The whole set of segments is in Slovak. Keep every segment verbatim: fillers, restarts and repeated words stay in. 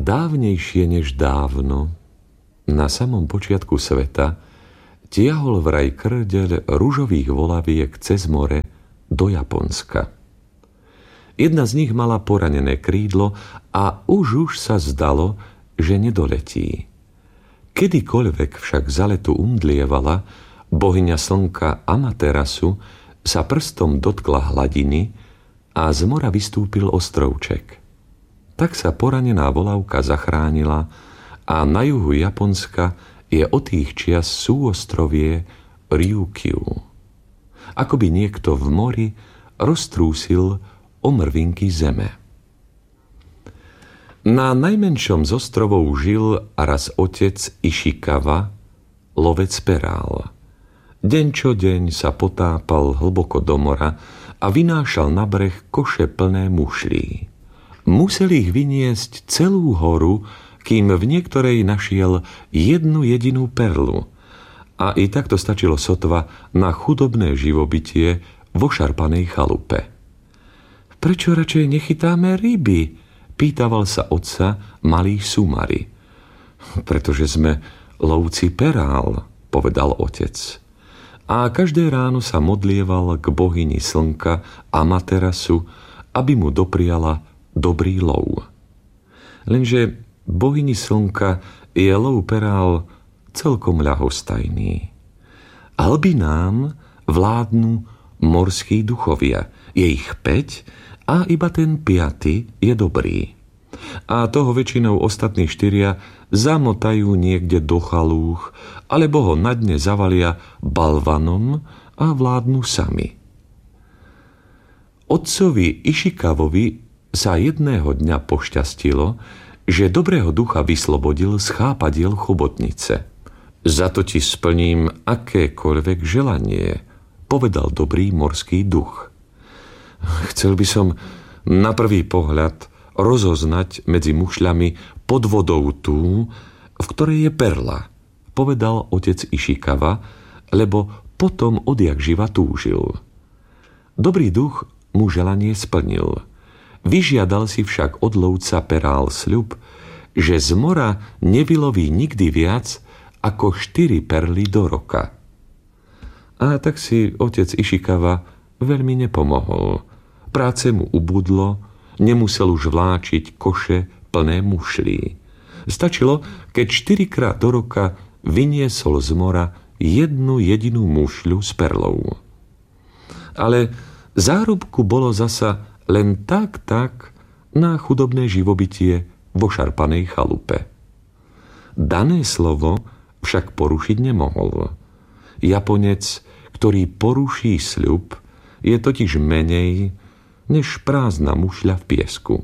Dávnejšie než dávno, na samom počiatku sveta, tiahol vraj krdeľ ružových volaviek cez more do Japonska. Jedna z nich mala poranené krídlo a už už sa zdalo, že nedoletí. Kedykoľvek však za letu umdlievala, bohyňa slnka Amaterasu sa prstom dotkla hladiny a z mora vystúpil ostrovček. Tak sa poranená volavka zachránila a na juhu Japonska je od tých čias súostrovie Ryukyu. Ako by niekto v mori roztrúsil omrvinky zeme. Na najmenšom z ostrovov žil raz otec Ishikawa, lovec perál. Deň čo deň sa potápal hlboko do mora a vynášal na breh koše plné mušlí. Musel ich vyniesť celú horu, kým v niektorej našiel jednu jedinú perlu. A i takto stačilo sotva na chudobné živobytie vo šarpanej chalupe. Prečo radšej nechytáme ryby? Pýtaval sa otca malý Sumari. Pretože sme lovci perál, povedal otec. A každé ráno sa modlieval k bohyni slnka Amaterasu, aby mu dopriala dobrý lov. Lenže bohyni slnka je lov perál celkom ľahostajný. Hlbinám vládnu morskí duchovia. Je ich päť a iba ten piaty je dobrý. A toho väčšinou ostatní štyria zamotajú niekde do chalúch, alebo ho na dne zavalia balvanom a vládnu sami. Otcovi Ishikawovi sa jedného dňa pošťastilo, že dobrého ducha vyslobodil z chápadiel chobotnice. Za to ti splním akékoľvek želanie, povedal dobrý morský duch. Chcel by som na prvý pohľad rozoznať medzi mušľami pod vodou tú, v ktorej je perla, povedal otec Ishikawa, lebo potom odjak živa túžil. Dobrý duch mu želanie splnil. Vyžiadal si však od lovca perál sľub, že z mora nevyloví nikdy viac ako štyri perly do roka. A tak si otec Ishikawa veľmi nepomohol. Práce mu ubudlo, nemusel už vláčiť koše plné mušlí. Stačilo, keď štyrikrát do roka vyniesol z mora jednu jedinú mušľu s perlou. Ale zárobku bolo zasa len tak, tak na chudobné živobytie vo šarpanej chalupe. Dané slovo však porušiť nemohol. Japonec, ktorý poruší sľub, je totiž menej než prázdna mušľa v piesku.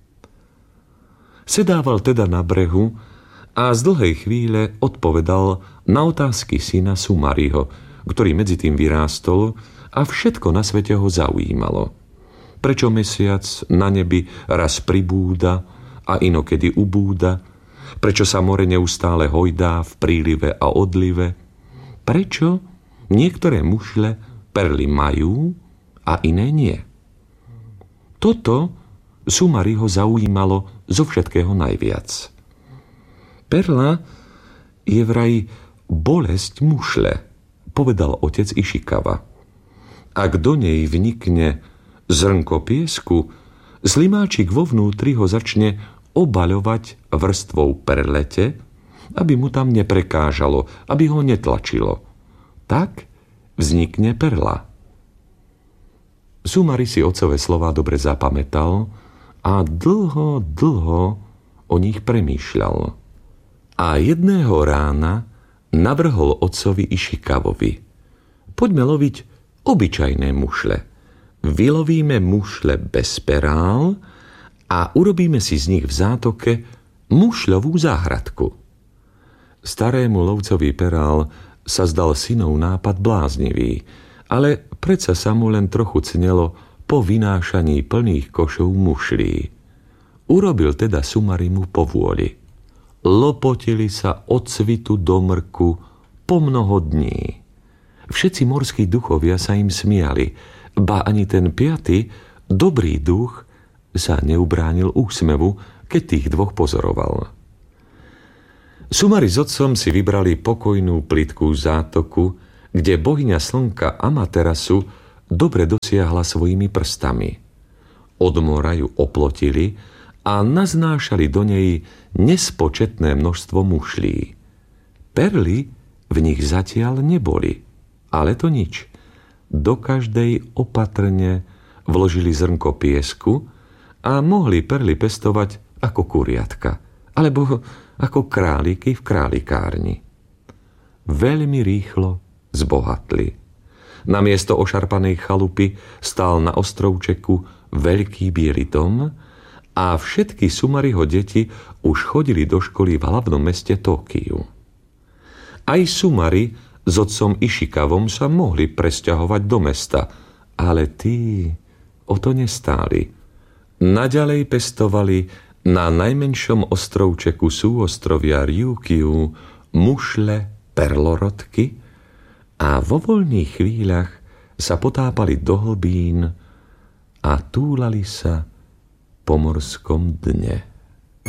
Sedával teda na brehu a z dlhej chvíle odpovedal na otázky syna Sumariho, ktorý medzi tým vyrástol a všetko na svete ho zaujímalo. Prečo mesiac na nebi raz pribúda a inokedy ubúda? Prečo sa more neustále hojdá v prílive a odlive? Prečo niektoré mušle perly majú a iné nie? Toto Sumariho zaujímalo zo všetkého najviac. Perla je vraj bolesť mušle, povedal otec Ishikawa. Ak do nej vnikne zrnko piesku, slimáčik vo vnútri ho začne obaľovať vrstvou perlete, aby mu tam neprekážalo, aby ho netlačilo. Tak vznikne perla. Sumari si otcové slová dobre zapamätal a dlho, dlho o nich premýšľal. A jedného rána navrhol otcovi Ishikawovi: poďme loviť obyčajné mušle. Vylovíme mušle bez perál a urobíme si z nich v zátoke mušľovú záhradku. Starému lovcovi perál sa zdal synov nápad bláznivý, ale predsa sa mu len trochu cnelo po vynášaní plných košov mušlí. Urobil teda Sumari mu povôli. Lopotili sa od svitu do mrku po mnoho dní. Všetci morskí duchovia sa im smiali, ba ani ten piaty, dobrý duch, sa neubránil úsmevu, keď tých dvoch pozoroval. Sumari s otcom si vybrali pokojnú plytkú zátoku, kde bohyňa slnka Amaterasu dobre dosiahla svojimi prstami. Od mora ju oplotili a naznášali do nej nespočetné množstvo mušlí. Perly v nich zatiaľ neboli, ale to nič. Do každej opatrne vložili zrnko piesku a mohli perly pestovať ako kuriatka, alebo ako králiky v králikárni. Veľmi rýchlo zbohatli. Namiesto ošarpanej chalupy stál na ostrovčeku veľký biely dom a všetky Sumariho deti už chodili do školy v hlavnom meste Tókiu. Aj Sumari s otcom Išikavom sa mohli presťahovať do mesta, ale tí o to nestáli. Naďalej pestovali na najmenšom ostrovčeku súostrovia Ryukiu mušle, perlorodky a vo voľných chvíľach sa potápali do hlbín a túlali sa po morskom dne.